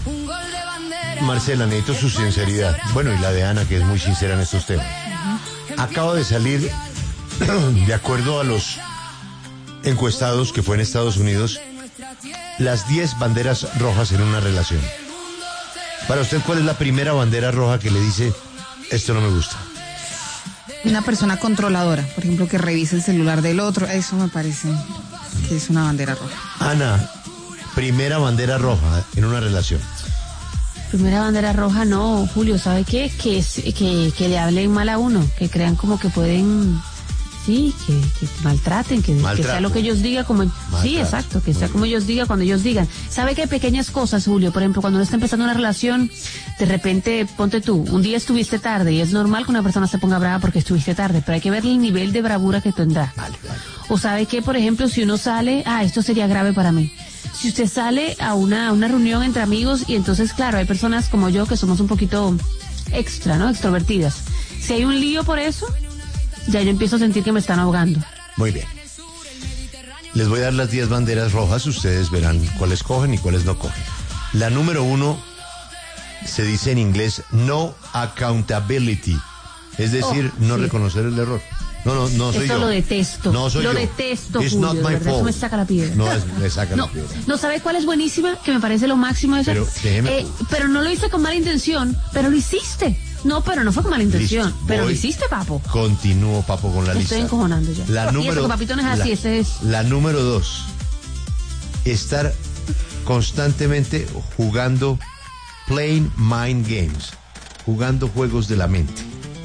Marcela, necesito su sinceridad. Bueno, y la de Ana, que es muy sincera en estos temas. Acaba de salir, de acuerdo a los encuestados que fue en Estados Unidos, las 10 banderas rojas en una relación. Para usted, ¿cuál es la primera bandera roja que le dice, esto no me gusta? Una persona controladora, por ejemplo, que revise el celular del otro, eso me parece que es una bandera roja. Ana, primera bandera roja en una relación. Primera bandera roja, no, Julio, ¿sabe qué? Que le hablen mal a uno, que crean como que pueden, sí, que maltraten, que sea lo que ellos digan, como, sí, exacto, que sea como ellos digan, cuando ellos digan. ¿Sabe qué? Pequeñas cosas, Julio, por ejemplo, cuando uno está empezando una relación, de repente, ponte tú, un día estuviste tarde, y es normal que una persona se ponga brava porque estuviste tarde, pero hay que ver el nivel de bravura que tendrá. Vale. O sabe qué, por ejemplo, si uno sale, esto sería grave para mí. Si usted sale a una reunión entre amigos y entonces, claro, hay personas como yo que somos un poquito extra, ¿no? Extrovertidas. Si hay un lío por eso, ya yo empiezo a sentir que me están ahogando. Muy bien. Les voy a dar las 10 banderas rojas, ustedes verán cuáles cogen y cuáles no cogen. La número 1 se dice en inglés no accountability, es decir, no reconocer el error. No soy yo. Eso lo detesto. No soy yo. Lo detesto, It's Julio, not my de verdad, fault. eso me saca la piedra. Me saca la piedra. No, ¿sabe cuál es buenísima? Que me parece lo máximo eso. Pero déjeme. Pero no lo hice con mala intención, pero lo hiciste. No, pero no fue con mala intención. Listo, pero lo voy. hiciste, papo. Continúo, papo, con la Me lista. estoy encojonando ya. Y eso que papito no es así, ese es. La número 2. Estar constantemente jugando playing mind games. Jugando juegos de la mente.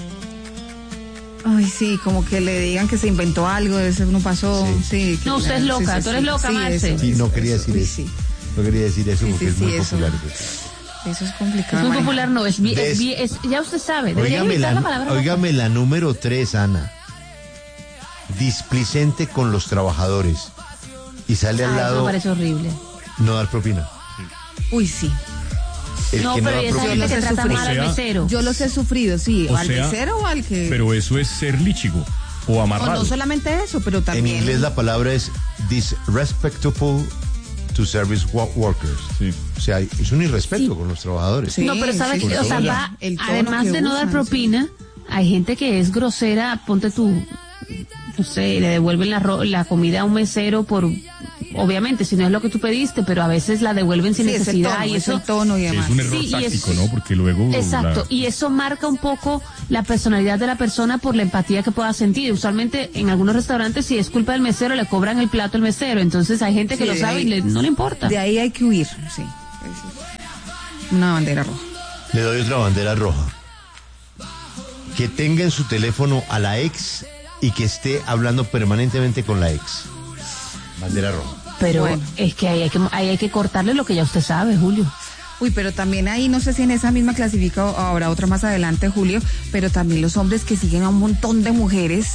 Ay, sí, como que le digan que se inventó algo, eso no pasó. Sí. No, usted es loca, tú eres loca, Marce. Sí, no quería decir eso. Sí. No quería decir eso porque es muy eso. popular. Eso es complicado. Es muy popular, no, es ya usted sabe. Debería evitar la palabra. Óigame la número 3, Ana. Displicente con los trabajadores. Y sale al lado. Eso me parece horrible. No dar propina. Uy, sí. No, pero esa gente que trata mal al mesero. Yo los he sufrido, sí. ¿Al mesero o al que...? Pero eso es ser líchigo o amarrado. No solamente eso, pero también... En inglés la palabra es disrespectful to service workers. Sí. O sea, es un irrespeto con los trabajadores. Sí, no, pero ¿sabes qué? O sea, además de no dar propina, hay gente que es grosera, ponte tú, no sé, le devuelven la comida a un mesero por... Obviamente, si no es lo que tú pediste, pero a veces la devuelven sin necesidad. Y eso, el tono y demás. Es un error táctico, ¿no? Porque luego... Exacto, y eso marca un poco la personalidad de la persona por la empatía que pueda sentir. Usualmente en algunos restaurantes, si es culpa del mesero, le cobran el plato al mesero. Entonces hay gente que lo sabe y no le importa. De ahí hay que huir, sí. Una bandera roja. Le doy otra bandera roja. Que tenga en su teléfono a la ex y que esté hablando permanentemente con la ex. Bandera roja. Pero bueno, es que ahí hay que cortarle lo que ya usted sabe, Julio. Uy, pero también ahí, no sé si en esa misma clasifica ahora otra más adelante, Julio, pero también los hombres que siguen a un montón de mujeres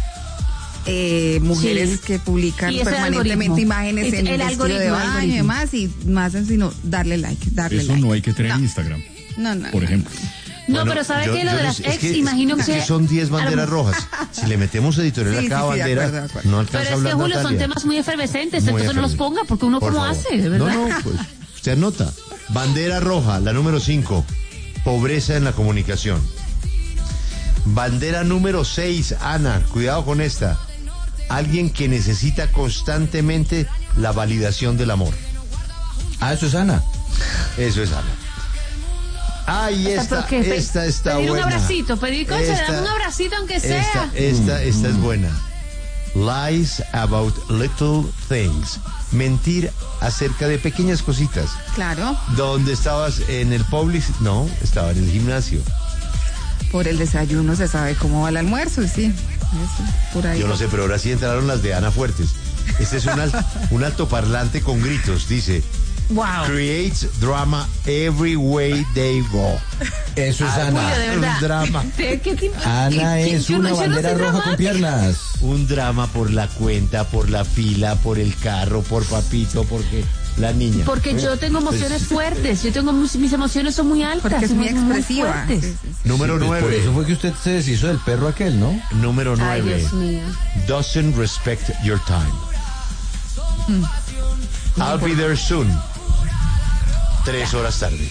que publican permanentemente imágenes en el estilo de baño y demás, y más sino darle like. Eso no hay que tener en Instagram. No. Por ejemplo. No, bueno, pero ¿sabe qué? Lo de las ex, imagino que... son 10 banderas rojas. Si le metemos editorial a cada bandera, de acuerdo. no alcanza pero a hablar. Pero es que, Julio, Natalia. son temas muy efervescentes, entonces no los ponga, porque uno cómo hace, de verdad. No, pues, usted anota. Bandera roja, la número 5, pobreza en la comunicación. Bandera número 6, Ana, cuidado con esta. Alguien que necesita constantemente la validación del amor. Eso es Ana. Eso es Ana. Ay, esta está pedir buena. Un abracito, pedir dame un abracito aunque sea. Esta es buena. Lies about little things. Mentir acerca de pequeñas cositas. Claro. ¿Dónde estabas? ¿En el Publix? No, estaba en el gimnasio. Por el desayuno se sabe cómo va el almuerzo, sí. Eso, por ahí. Yo no sé, pero ahora sí entraron las de Ana Fuertes. Este es un altoparlante con gritos, dice. Wow. Creates drama every way they go. Eso es Ana. Julio, de verdad. Un drama. Ana es una bandera roja con piernas. Un drama por la cuenta, por la fila, por el carro, por papito, porque la niña. Porque yo tengo emociones fuertes, mis emociones son muy altas. Porque es muy expresiva. Muy sí. Número Pues 9. por eso fue que usted se deshizo del perro aquel, ¿no? Número 9. Ay, Dios mío. Doesn't respect your time. I'll be there soon. 3 horas tarde.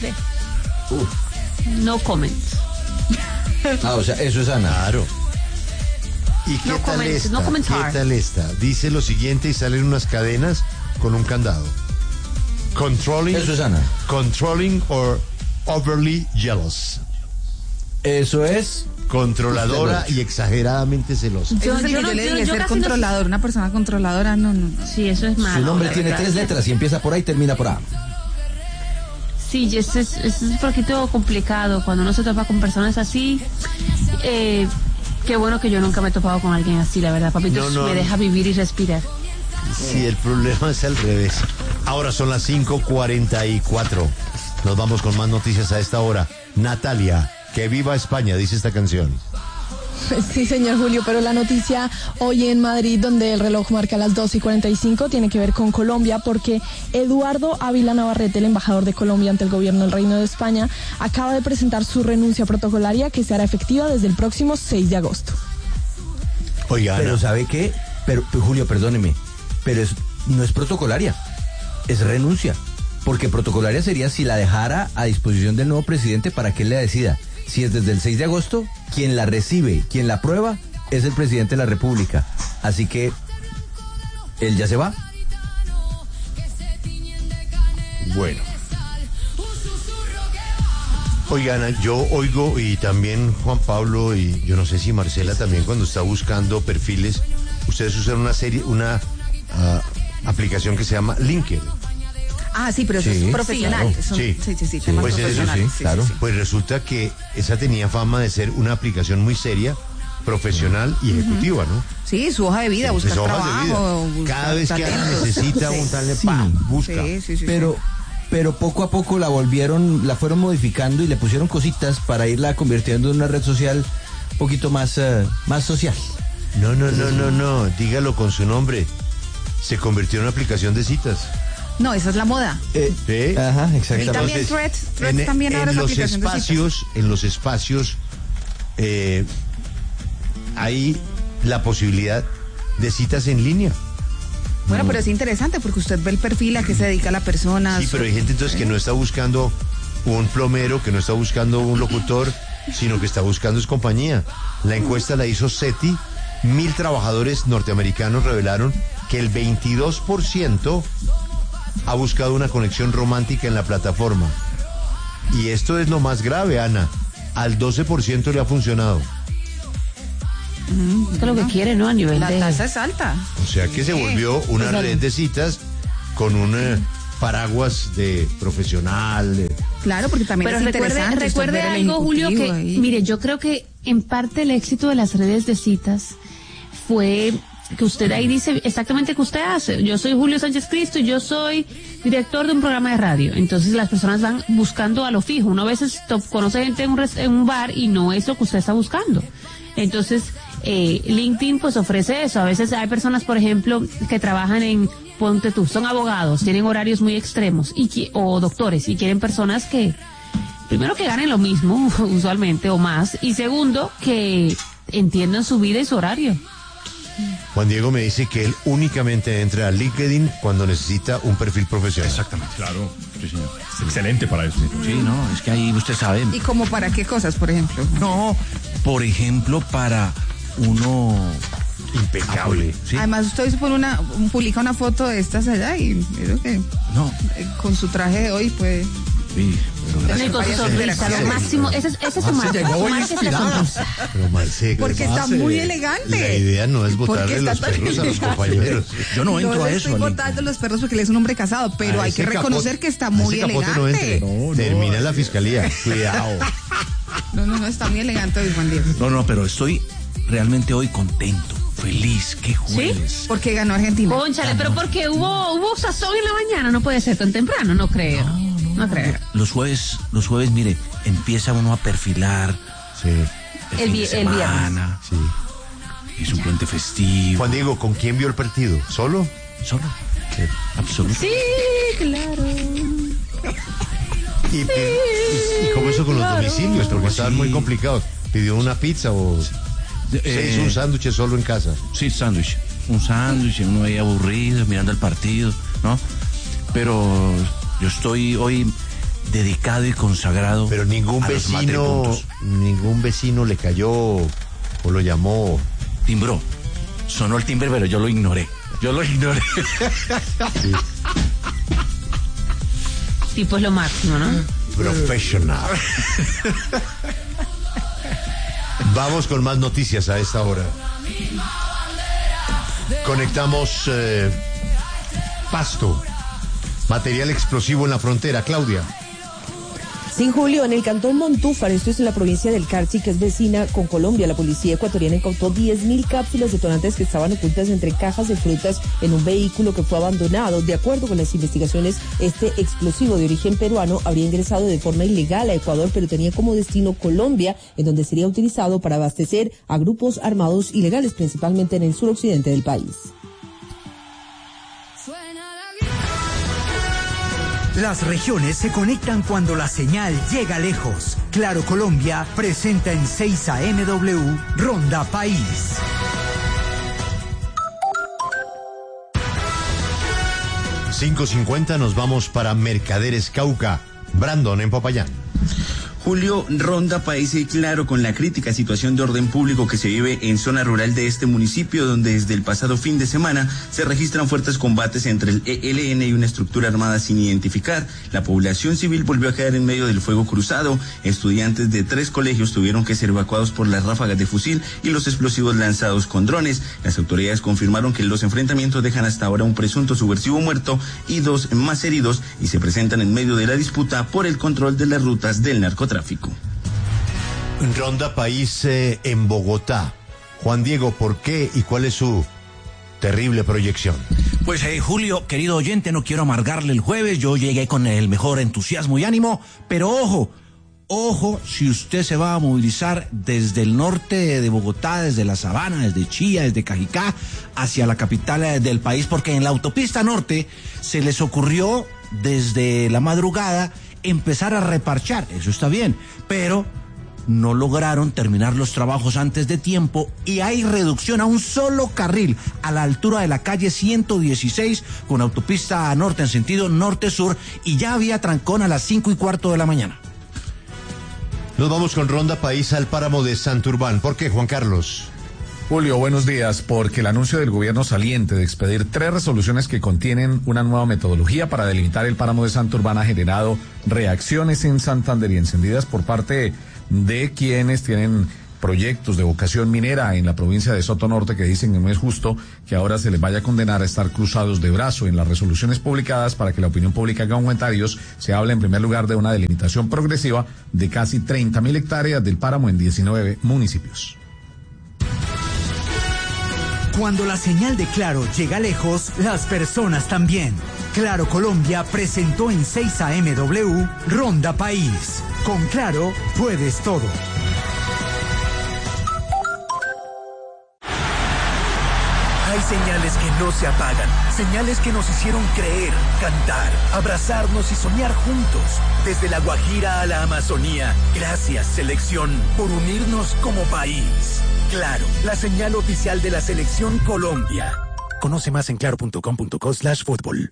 No comment. O sea, eso es Ana. Claro. ¿Y qué tal esta? ¿Qué tal esta? Dice lo siguiente y salen unas cadenas con un candado. Controlling. Eso es Ana. Controlling or overly jealous. Eso es controladora y exageradamente celosa. Yo le ser controlador, una persona controladora, no. Sí, eso es malo. Su nombre tiene 3 letras y empieza por A y termina por A. Sí, es un poquito complicado cuando uno se topa con personas así. Qué bueno que yo nunca me he topado con alguien así, la verdad, papito, me deja vivir y respirar. Sí, el problema es al revés. Ahora son las 5:44. Nos vamos con más noticias a esta hora. Natalia, que viva España, dice esta canción. Sí, señor Julio, pero la noticia hoy en Madrid, donde el reloj marca las 2:45, tiene que ver con Colombia, porque Eduardo Ávila Navarrete, el embajador de Colombia ante el gobierno del Reino de España, acaba de presentar su renuncia protocolaria que se hará efectiva desde el próximo 6 de agosto. Oiga, pero ¿sabe qué? Pero Julio, perdóneme, pero no es protocolaria, es renuncia. Porque protocolaria sería si la dejara a disposición del nuevo presidente para que él le decida. Si es desde el 6 de agosto, quien la recibe, quien la aprueba, es el presidente de la República. Así que él ya se va. Bueno. Oigan, yo oigo, y también Juan Pablo, y yo no sé si Marcela también, cuando está buscando perfiles, ustedes usan una aplicación que se llama LinkedIn. Ah, sí, pero eso es profesional. Sí, temas pues profesionales. Claro. Pues resulta que esa tenía fama de ser una aplicación muy seria, profesional y ejecutiva, ¿no? Sí, su hoja de vida, buscar trabajo. Cada vez que alguien necesita un tal busca. Sí. Pero poco a poco la fueron modificando y le pusieron cositas para irla convirtiendo en una red social un poquito más social. No, dígalo con su nombre. Se convirtió en una aplicación de citas. No, esa es la moda. Sí. Ajá, exactamente. Y también Threads también ahora es aplicación de citas. En los espacios hay la posibilidad de citas en línea. Bueno, pero es interesante porque usted ve el perfil a qué se dedica la persona. Sí, pero hay gente entonces que no está buscando un plomero, que no está buscando un locutor, sino que está buscando es compañía. La encuesta la hizo SETI. 1,000 trabajadores norteamericanos revelaron que el 22% ha buscado una conexión romántica en la plataforma. Y esto es lo más grave, Ana. Al 12% le ha funcionado. Es lo que quiere, ¿no? A nivel la tasa es alta. O sea que se volvió una red de citas con un paraguas de profesional. Claro, porque también es interesante. Recuerde algo, Julio, que mire, yo creo que en parte el éxito de las redes de citas fue que usted ahí dice exactamente qué usted hace. Yo soy Julio Sánchez Cristo y yo soy director de un programa de radio. Entonces las personas van buscando a lo fijo. Uno a veces conoce gente en un bar y no es lo que usted está buscando. Entonces LinkedIn pues ofrece eso. A veces hay personas, por ejemplo, que trabajan en, ponte tú, son abogados, tienen horarios muy extremos o doctores y quieren personas que, primero, que ganen lo mismo usualmente o más, y segundo, que entiendan su vida y su horario. Juan Diego me dice que él únicamente entra a LinkedIn cuando necesita un perfil profesional. Exactamente. Claro, sí, señor. Es excelente para eso. Sí, no, es que ahí usted sabe. ¿Y como para qué cosas, por ejemplo? No, por ejemplo, para uno impecable. ¿Sí? Además, usted publica una foto de estas allá y creo que con su traje de hoy, pues. Sí, pero con su sonrisa, lo máximo, ese es su marca. Pero Marce, porque está muy elegante. La idea no es botarle los perros a los compañeros. Yo no entro a eso. No estoy botando los perros porque él es un hombre casado, pero hay que reconocer que está muy elegante. Termina en la fiscalía. Cuidado. No, está muy elegante hoy, Juan Diego. No, pero estoy realmente hoy contento. Feliz, qué jueves. ¿Sí? Porque ganó Argentina. Cónchale, pero porque hubo sazón en la mañana, no puede ser tan temprano, no creo. No creo. Los jueves, mire, empieza uno a perfilar. Sí. El viernes. Sí. Es un puente festivo. Juan Diego, ¿con quién vio el partido? ¿Solo? Solo. Sí. Absolutamente. Sí, claro. ¿Y cómo eso con los domicilios? Porque estaban muy complicados. ¿Pidió una pizza o se hizo un sándwich solo en casa? Sí, sándwich. Un sándwich, uno ahí aburrido, mirando el partido, ¿no? Pero yo estoy hoy dedicado y consagrado. Pero ningún vecino le cayó o lo llamó. Timbró. Sonó el timbre, pero yo lo ignoré. Sí. Tipo es lo máximo, ¿no? Professional. Vamos con más noticias a esta hora. Conectamos Pasto. Material explosivo en la frontera. Claudia. Sí, Julio, en el cantón Montúfar, esto es en la provincia del Carchi, que es vecina con Colombia, la policía ecuatoriana incautó 10.000 cápsulas detonantes que estaban ocultas entre cajas de frutas en un vehículo que fue abandonado. De acuerdo con las investigaciones, este explosivo de origen peruano habría ingresado de forma ilegal a Ecuador, pero tenía como destino Colombia, en donde sería utilizado para abastecer a grupos armados ilegales, principalmente en el suroccidente del país. Las regiones se conectan cuando la señal llega lejos. Claro Colombia presenta en 6 AM Ronda País. $5.50, nos vamos para Mercaderes Cauca. Brandon en Popayán. Julio, Ronda País y Claro con la crítica situación de orden público que se vive en zona rural de este municipio, donde desde el pasado fin de semana se registran fuertes combates entre el ELN y una estructura armada sin identificar. La población civil volvió a quedar en medio del fuego cruzado. Estudiantes de 3 colegios tuvieron que ser evacuados por las ráfagas de fusil y los explosivos lanzados con drones. Las autoridades confirmaron que los enfrentamientos dejan hasta ahora un presunto subversivo muerto y 2 más heridos, y se presentan en medio de la disputa por el control de las rutas del narcotráfico. Ronda País en Bogotá. Juan Diego, ¿por qué y cuál es su terrible proyección? Pues Julio, querido oyente, no quiero amargarle el jueves, yo llegué con el mejor entusiasmo y ánimo, pero ojo, si usted se va a movilizar desde el norte de Bogotá, desde la Sabana, desde Chía, desde Cajicá, hacia la capital del país, porque en la autopista norte se les ocurrió desde la madrugada empezar a reparchar, eso está bien, pero no lograron terminar los trabajos antes de tiempo y hay reducción a un solo carril a la altura de la calle 116 con autopista norte en sentido norte-sur, y ya había trancón a las 5:15 de la mañana. Nos vamos con Ronda País al páramo de Santurbán. ¿Por qué, Juan Carlos? Julio, buenos días. Porque el anuncio del gobierno saliente de expedir 3 resoluciones que contienen una nueva metodología para delimitar el páramo de Santurbán ha generado reacciones en Santander y encendidas por parte de quienes tienen proyectos de vocación minera en la provincia de Soto Norte, que dicen que no es justo que ahora se les vaya a condenar a estar cruzados de brazo. En las resoluciones publicadas para que la opinión pública haga comentarios, se habla en primer lugar de una delimitación progresiva de casi 30.000 hectáreas del páramo en 19 municipios. Cuando la señal de Claro llega lejos, las personas también. Claro Colombia presentó en 6 AM Ronda País. Con Claro puedes todo. Hay señales que no se apagan, señales que nos hicieron creer, cantar, abrazarnos y soñar juntos. Desde la Guajira a la Amazonía, gracias selección por unirnos como país. Claro, la señal oficial de la selección Colombia. Conoce más en claro.com.co/fútbol.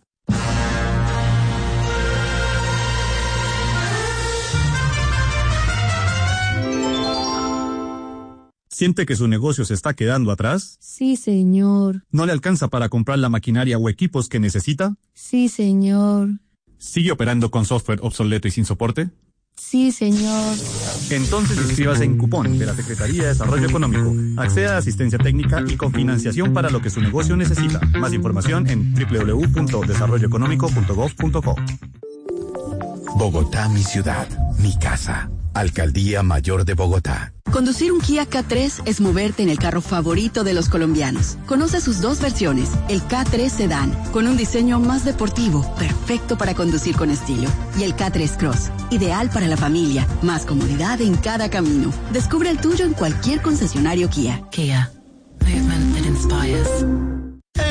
¿Siente que su negocio se está quedando atrás? Sí, señor. ¿No le alcanza para comprar la maquinaria o equipos que necesita? Sí, señor. ¿Sigue operando con software obsoleto y sin soporte? Sí, señor. Entonces inscríbase en Cupón de la Secretaría de Desarrollo Económico. Acceda a asistencia técnica y cofinanciación para lo que su negocio necesita. Más información en www.desarrolloeconómico.gov.co. Bogotá, mi ciudad, mi casa. Alcaldía Mayor de Bogotá. Conducir un Kia K3 es moverte en el carro favorito de los colombianos. Conoce sus 2 versiones, el K3 Sedan, con un diseño más deportivo, perfecto para conducir con estilo, y el K3 Cross, ideal para la familia, más comodidad en cada camino. Descubre el tuyo en cualquier concesionario Kia. Kia, movement that inspires.